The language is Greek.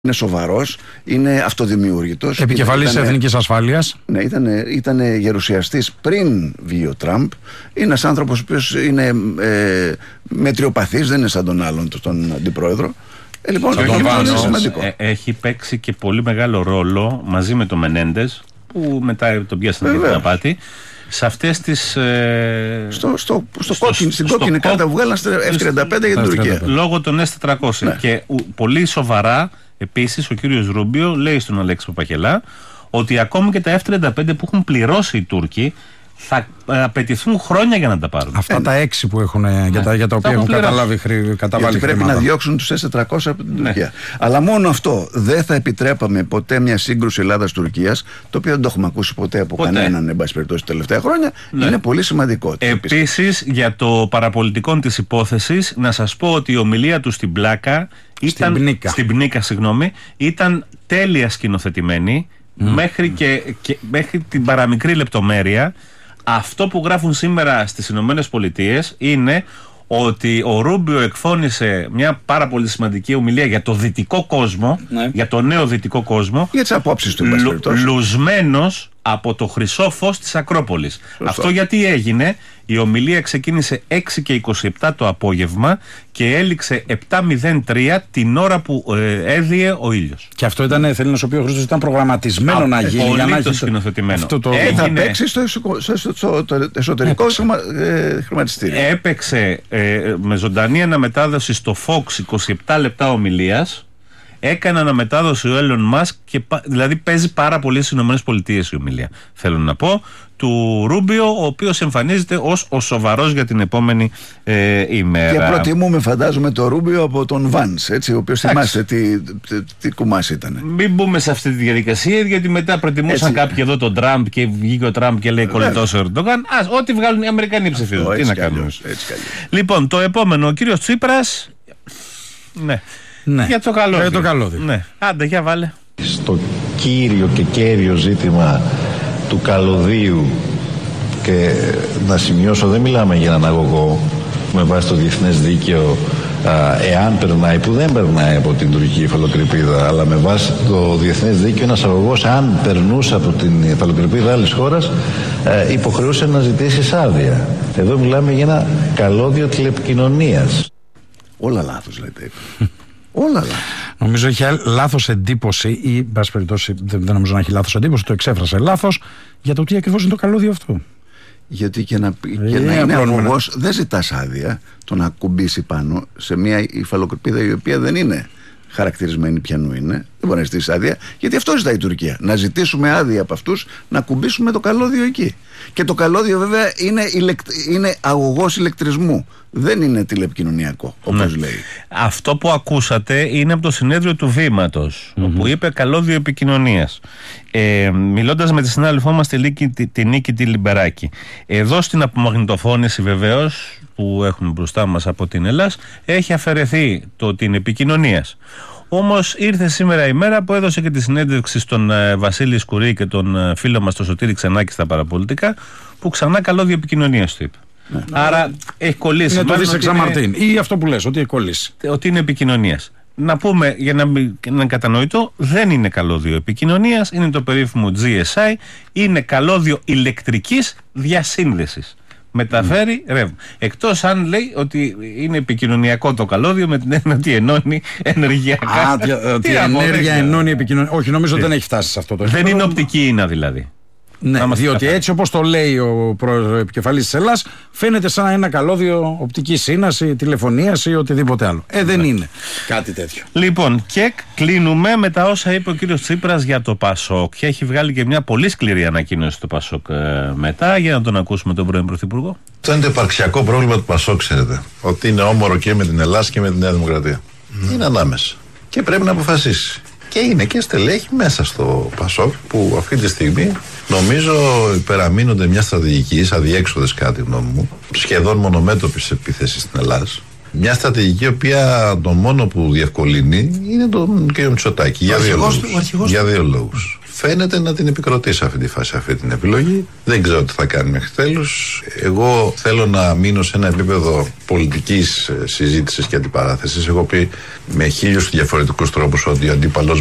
Είναι σοβαρός, είναι αυτοδημιούργητος. Επικεφαλής της Εθνικής Ασφάλειας. Ναι, ήταν γερουσιαστής πριν βγει ο Τραμπ. Είναι ένας άνθρωπος ο οποίος είναι μετριοπαθής, δεν είναι σαν τον άλλον, τον αντιπρόεδρο. Λοιπόν, είναι σημαντικό. Έχει παίξει και πολύ μεγάλο ρόλο μαζί με τον Μενέντες, που μετά τον πιάσανε για την απάτη. Σε αυτές τις. Στην κόκκινη κάρτα που βγάλαν F-35 για την Τουρκία. Λόγω των S-400. Ναι. Και πολύ σοβαρά, επίσης, ο κύριος Ρούμπιο λέει στον Αλέξη Παπαχελά ότι ακόμη και τα F-35 που έχουν πληρώσει οι Τούρκοι θα απαιτηθούν χρόνια για να τα πάρουν. Αυτά τα 6 που έχουν, για τα οποία έχουν καταβάλει χρήματα. Πρέπει να διώξουν τους S-400 από την Τουρκία. Αλλά μόνο αυτό. Δεν θα επιτρέπαμε ποτέ μια σύγκρουση Ελλάδας-Τουρκίας, το οποίο δεν το έχουμε ακούσει ποτέ από κανέναν, εν πάση περιπτώσει, τα τελευταία χρόνια. Είναι πολύ σημαντικό. Επίσης, για το παραπολιτικό της υπόθεσης, να σας πω ότι η ομιλία του στην Πλάκα στην Πνίκα, ήταν τέλεια σκηνοθετημένη μέχρι την παραμικρή λεπτομέρεια. Αυτό που γράφουν σήμερα στις Ηνωμένες Πολιτείες είναι ότι ο Ρούμπιο εκφώνησε μια πάρα πολύ σημαντική ομιλία για το δυτικό κόσμο, για το νέο δυτικό κόσμο, για τις απόψεις του, λουσμένος από το χρυσό φως της Ακρόπολης. Αυτό γιατί έγινε? Η ομιλία ξεκίνησε 6 και 27 το απόγευμα και έληξε 7:03 την ώρα που έδιε ο ήλιος. Και αυτό ήταν, θέλει να σου πει ο Χρήστος, ήταν προγραμματισμένο να γίνει. Πολύ το σκηνοθετημένο. Θα παίξει στο εσωτερικό χρηματιστήριο. Έπαιξε με ζωντανή αναμετάδοση στο Fox 27 λεπτά ομιλίας. Έκανε αναμετάδοση ο Έλλον Μάσκ, δηλαδή παίζει πάρα πολύ στις ΗΠΑ η ομιλία, θέλω να πω, του Ρούμπιο, ο οποίος εμφανίζεται ως ο σοβαρός για την επόμενη ημέρα. Και προτιμούμε, φαντάζομαι, το Ρούμπιο από τον Βάνς, έτσι, ο οποίος θυμάστε τι κουμάς ήταν. Μην μπούμε σε αυτή τη διαδικασία, γιατί μετά προτιμούσαν κάποιοι εδώ τον Τραμπ και βγήκε ο Τραμπ και λέει κολλητός ο Ερντογάν. Ό,τι βγάλουν οι Αμερικανοί ψηφίζουν. Τι να κάνουμε. Λοιπόν, το επόμενο, ο κύριος Τσίπρας. Ναι. Για το καλώδιο. Ναι. Άντε, για βάλε. Στο κύριο και κέριο ζήτημα του καλωδίου, και να σημειώσω, δεν μιλάμε για έναν αγωγό με βάση το διεθνές δίκαιο, εάν περνάει, που δεν περνάει από την τουρκική υφαλοκρηπίδα, αλλά με βάση το διεθνές δίκαιο ένας αγωγός, αν περνούσε από την υφαλοκρηπίδα άλλης χώρας, υποχρεούσε να ζητήσει άδεια. Εδώ μιλάμε για ένα καλώδιο τηλεπικοινωνίας. Όλα λάθος, λέτε. Όλα λάθος. Νομίζω έχει λάθος εντύπωση, ή εν πάση περιπτώσει δεν νομίζω να έχει λάθος εντύπωση, το εξέφρασε λάθος για το τι ακριβώς είναι το καλώδιο αυτό. Γιατί και να είναι αγωγός δεν ζητάς άδεια το να κουμπίσει πάνω σε μια υφαλοκρηπίδα η οποία δεν είναι χαρακτηρισμένη ποιανού είναι. Δεν μπορεί να ζητήσει άδεια, γιατί αυτό ζητάει η Τουρκία. Να ζητήσουμε άδεια από αυτούς να κουμπίσουμε το καλώδιο εκεί. Και το καλώδιο βέβαια είναι αγωγός ηλεκτρισμού. Δεν είναι τηλεπικοινωνιακό, όπως λέει. Αυτό που ακούσατε είναι από το συνέδριο του Βήματος, όπου είπε καλώδιο επικοινωνίας. Μιλώντας με τη συνάδελφό μας τη Νίκη τη Λιμπεράκη. Εδώ στην απομαγνητοφώνηση βεβαίως που έχουμε μπροστά μας από την Ελλάς έχει αφαιρεθεί το ότι είναι επικοινωνίας. Όμως ήρθε σήμερα η μέρα που έδωσε και τη συνέντευξη στον Βασίλη Σκουρί και τον φίλο μας τον Σωτήρη Ξενάκη στα παραπολιτικά, που ξανά καλώδιο επικοινωνίας του είπε. Άρα έχει κολλήσει. Είναι το δισεξαμαρτίν ή αυτό που λες, ότι έχει κολλήσει. Ότι είναι επικοινωνίας. Να πούμε, για να είναι κατανοητό, δεν είναι καλώδιο επικοινωνίας, είναι το περίφημο GSI, είναι καλώδιο ηλεκτρικής διασύνδεσης. Μεταφέρει ρεύμα. Εκτός αν λέει ότι είναι επικοινωνιακό το καλώδιο, με την έννοια ότι ενώνει ενεργειακά. Ότι ενέργεια ενώνει επικοινωνία. Όχι, νομίζω δεν έχει φτάσει σε αυτό το επίπεδο. Δεν είναι οπτική ίνα δηλαδή. Ναι, διότι έτσι όπως το λέει ο επικεφαλής της Ελλάς, φαίνεται σαν ένα καλώδιο οπτικής ίνας ή τηλεφωνίας ή οτιδήποτε άλλο. Δεν είναι κάτι τέτοιο. Λοιπόν, και κλείνουμε με τα όσα είπε ο κύριος Τσίπρας για το Πασόκ. Και έχει βγάλει και μια πολύ σκληρή ανακοίνωση του Πασόκ μετά, για να τον ακούσουμε τον πρώην Πρωθυπουργό. Αυτό είναι το υπαρξιακό πρόβλημα του Πασόκ, ξέρετε. Ότι είναι όμορο και με την Ελλάδα και με τη Νέα Δημοκρατία. Είναι ανάμεσα. Και πρέπει να αποφασίσει. Και είναι και στελέχη μέσα στο Πασόκ που αυτή τη στιγμή νομίζω υπεραμείνονται μια στρατηγική, αδιέξοδες κατά τη γνώμη μου, σχεδόν μονομέτωπης επίθεσης στην Ελλάδα. Μια στρατηγική η οποία το μόνο που διευκολύνει είναι τον κ. Μητσοτάκη. Για δύο λόγους. φαίνεται να την επικροτεί σε αυτή τη φάση αυτή την επιλογή. Δεν ξέρω τι θα κάνει μέχρι τέλους. Εγώ θέλω να μείνω σε ένα επίπεδο πολιτικής συζήτησης και αντιπαράθεσης. Έχω πει με 1000 διαφορετικούς τρόπους ότι ο αντίπαλος